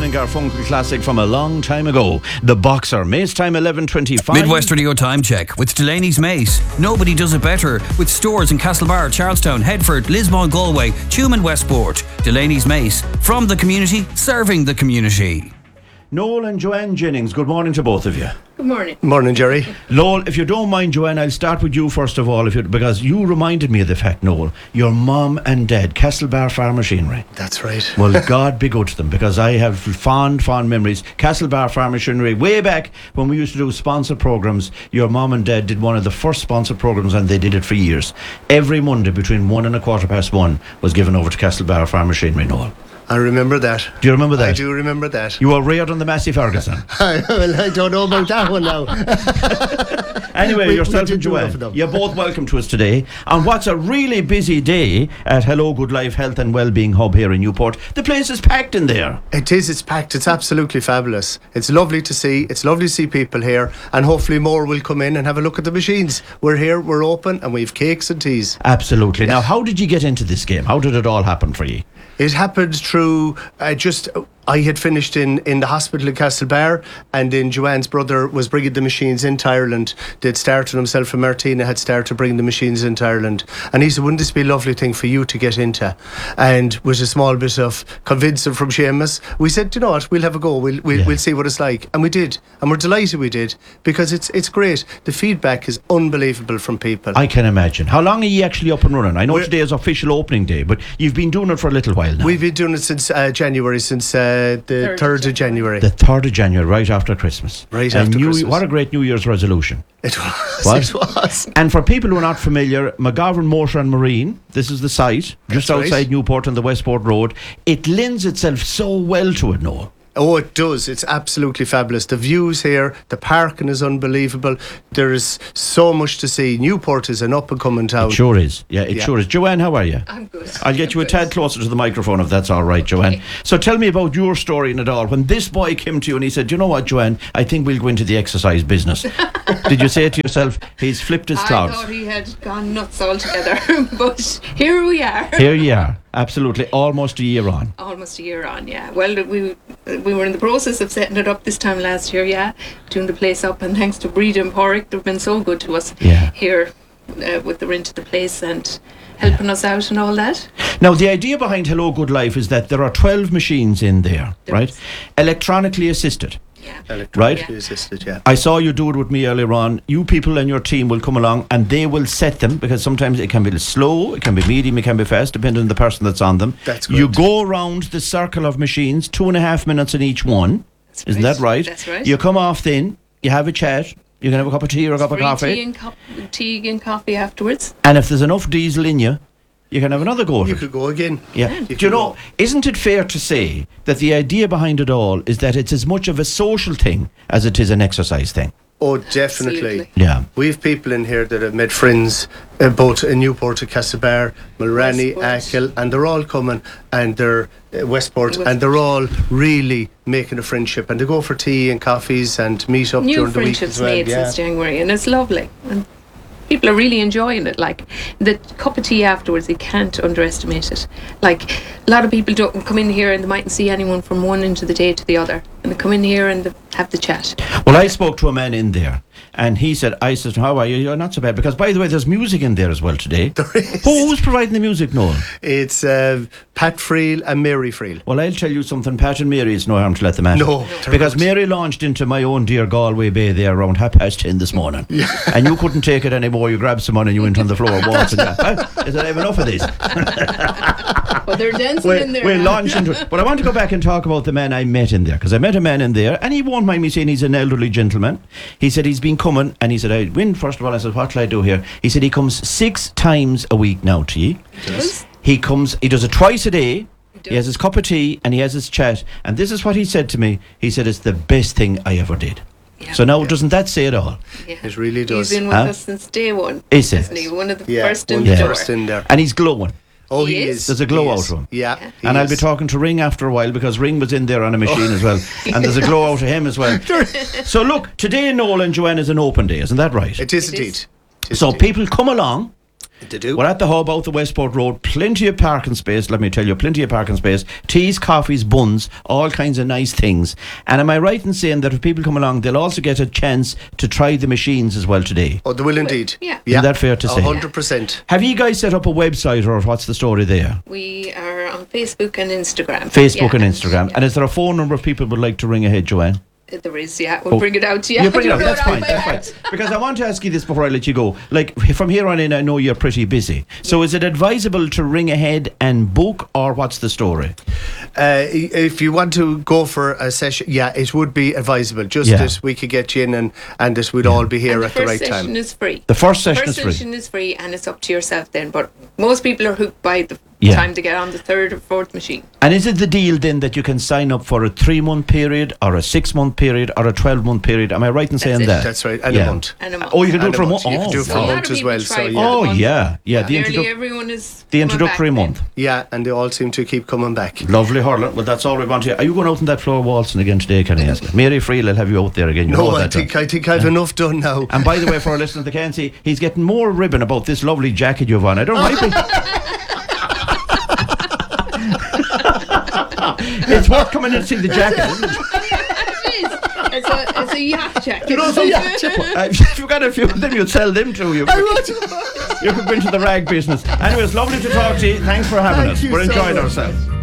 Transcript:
Ireland Garfunkel classic from a long time ago. The Boxer. Mace time 11:25. Midwest Radio Time Check with Delaney's Mace. Nobody does it better with stores in Castlebar, Charlestown, Headford, Lismore, Galway, Tuam and Westport. Delaney's Mace. From the community, serving the community. Noel and Joanne Jennings, good morning to both of you. Good morning. Morning, Jerry. Noel, if you don't mind, Joanne, I'll start with you first of all, because you reminded me of the fact, Noel, your mum and dad, Castlebar Farm Machinery. That's right. Well, God be good to them, because I have fond memories. Castlebar Farm Machinery, way back when we used to do sponsor programmes, your mum and dad did one of the first sponsor programmes, and they did it for years. Every Monday between 1 and 1:15 was given over to Castlebar Farm Machinery, Noel. I remember that. Do you remember that? I do remember that. You were reared on the Massey Ferguson. Well, I don't know about that one now. Anyway, yourself and do enough of Joanne, them. you're both welcome to us today. On what's a really busy day at Hello Good Life Health and Wellbeing Hub here in Newport. The place is packed in there. It is, it's packed. It's absolutely fabulous. It's lovely to see. It's lovely to see people here, and hopefully more will come in and have a look at the machines. We're here, we're open, and we've cakes and teas. Absolutely. Now, how did you get into this game? How did it all happen for you? It happened through I had finished in the hospital in Castlebar, and then Joanne's brother was bringing the machines into Ireland. They'd started himself and Martina had started bringing the machines into Ireland, and he said, wouldn't this be a lovely thing for you to get into? And with a small bit of convincing from Seamus, we said, you know what, we'll have a go, we'll see what it's like. And we did, and we're delighted we did, because it's great. The feedback is unbelievable from people. I can imagine. How long are you actually up and running? I know today is official opening day, but you've been doing it for a little while now. We've been doing it since January, since the 3rd of January. The 3rd of January, right after Christmas. Right after Christmas. What a great New Year's resolution. It was. What? It was. And for people who are not familiar, McGovern Motor and Marine, this is the site, just That's outside right. Newport on the Westport Road. It lends itself so well to it, Noel. Oh, it does. It's absolutely fabulous. The views here, the parking is unbelievable. There is so much to see. Newport is an up-and-coming town. It sure is. Yeah, it sure is. Joanne, how are you? I'm good. I'll get you a tad closer to the microphone if that's all right, Joanne. Okay. So tell me about your story in it all. When this boy came to you and he said, you know what, Joanne, I think we'll go into the exercise business. Did you say to yourself, he's flipped his clouds? I thought he had gone nuts altogether, but here we are. Here you are. Absolutely. Almost a year on. Almost a year on, yeah. Well, we were in the process of setting it up this time last year, yeah, doing the place up, and thanks to Breed and Porrick, they've been so good to us here with the rent of the place and helping us out and all that. Now, the idea behind Hello Good Life is that there are 12 machines in there, right? Electronically assisted. Yeah. Electronically assisted, yeah. I saw you do it with me earlier on. You people and your team will come along and they will set them, because sometimes it can be slow, it can be medium, it can be fast, depending on the person that's on them. That's You correct. go around the circle of machines, 2.5 minutes in each one. Isn't that right? That's right. You come off then, you have a chat, you can have a cup of tea or a cup of Free coffee. tea and coffee afterwards. And if there's enough diesel in you, you can have another go at You it. could go again. Yeah. You Do you could know, go. isn't it fair to say that the idea behind it all is that it's as much of a social thing as it is an exercise thing? Oh, definitely. Absolutely. Yeah. We have people in here that have made friends, both in Newport and Castlebar, Mulranny, Westport. Achill, and they're all coming, and they're Westport, and they're all really making a friendship, and they go for tea and coffees and meet up New during the week friendships as well. made Yeah. since January, and it's lovely. And people are really enjoying it. Like the cup of tea afterwards, you can't underestimate it. Like a lot of people don't come in here and they mightn't see anyone from one end of the day to the other, and they come in here and they have the chat. Well, I spoke to a man in there, and he said, I said, how are you? You're not so bad. Because, by the way, there's music in there as well today. There is. Who's providing the music, Noel? It's Pat Friel and Mary Friel. Well, I'll tell you something. Pat and Mary, it's no harm to let them at No, it. they're Because good. Mary launched into my own dear Galway Bay there around 10:30 this morning. And you couldn't take it anymore. You grabbed someone and you went on the floor waltzing. I said, I have enough of this. But they're dancing in there. We'll now. launch into it. But I want to go back and talk about the man I met in there, because I met a man in there, and he won't mind me saying he's an elderly gentleman. He said he's been coming, and he said, I win first of all. I said, what shall I do here? He said he comes 6 times a week now to you. He comes, he does it twice a day. He has his cup of tea and he has his chat. And this is what he said to me. He said, it's the best thing I ever did. Yeah. So now, doesn't that say it all? Yeah. It really does. He's been with Huh? us since day one. Is it? Isn't he? One of the Yeah, first in one the of the door. first in there. And he's glowing. Oh, He he is. is. There's a glow He out is. of him. Yeah. he And I'll be is. talking to Ring after a while, because Ring was in there on a machine as well. And there's a glow out of him as well. So look, today Noel and Joanne is an open day, isn't that right? It is It indeed. is. It is So indeed. people come along, They do. We're at the hub out the Westport Road. Plenty of parking space, let me tell you. Plenty of parking space. Teas, coffees, buns, all kinds of nice things. And am I right in saying that if people come along, they'll also get a chance to try the machines as well today? Oh, they will indeed. Yeah. Is that fair to say? 100%. Have you guys set up a website, or what's the story there? We are on Facebook and Instagram. Facebook and Yeah, Instagram. yeah. And is there a phone number if people would like to ring ahead, Joanne? There is, yeah. We'll bring it out to you. You bring it out, that's Throw fine, by that's heart. fine. Because I want to ask you this before I let you go. Like, from here on in, I know you're pretty busy. So is it advisable to ring ahead and book, or what's the story? If you want to go for a session, yeah, it would be advisable. Just that we could get you in and that we'd all be here And at the right first session time. is free. The first session First is free. session is free, and it's up to yourself then. But most people are hooked by the Yeah. time to get on the third or fourth machine. And is it the deal then that you can sign up for a 3-month period, or a 6-month period, or a 12-month period? Am I right in saying it. that? That's right, and Yeah. a month. And a month. Oh, you can do And it for a a month. month. You can do it for A a lot month of as people well. try So for yeah. the Oh, month. yeah. The Nearly everyone is the coming introductory back then. month. Yeah, and they all seem to keep coming back. Lovely, Harlan. Well, that's all we want to hear. Are you going out on that floor waltzing again today, can I ask? Mary Freel will have you out there again. You know No, I that, think I've enough done now. And by the way, for our listeners that can't see, he's getting more ribbon about this lovely jacket you've on. I don't know. It's worth coming in to see the jacket, isn't it? It's a yacht jacket. If you've got a few of them, you'd sell them to you. You could go into the rag business. Anyway, it's lovely to talk to you. Thanks for having Thank us. you We're so enjoying much. ourselves.